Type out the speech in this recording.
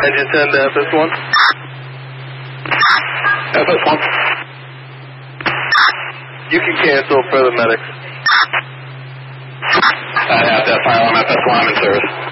Engine 10 to FS1. FS1. You can cancel for the medics. I have that file on FS1. I'm in service.